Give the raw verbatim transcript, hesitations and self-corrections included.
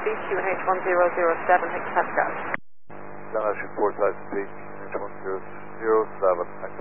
P, Q N H one zero zero seven, Hexagon. Dallas Report Tyson P, Q N H one zero zero seven,